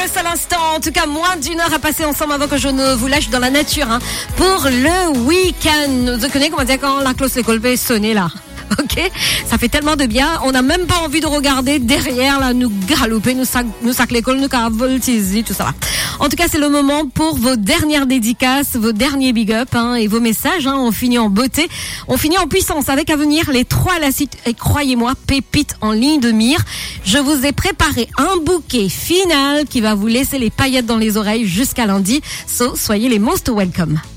à l'instant. En tout cas, moins d'une heure à passer ensemble avant que je ne vous lâche dans la nature pour le week-end. Vous connaissez comment dire quand la cloche est sonnée là? Ok, ça fait tellement de bien. On n'a même pas envie de regarder derrière là, nous galoper, nous sac l'école, nous voltiser, tout ça. En tout cas, c'est le moment pour vos dernières dédicaces, vos derniers big up et vos messages. On finit en beauté, on finit en puissance avec à venir les 3 à la suite. Et croyez-moi, pépite en ligne de mire. Je vous ai préparé un bouquet final qui va vous laisser les paillettes dans les oreilles jusqu'à lundi. So, soyez les most welcome.